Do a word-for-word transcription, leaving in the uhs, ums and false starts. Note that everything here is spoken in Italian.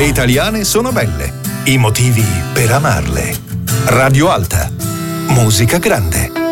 italiane sono belle. I motivi per amarle. Radio Alta. Musica grande.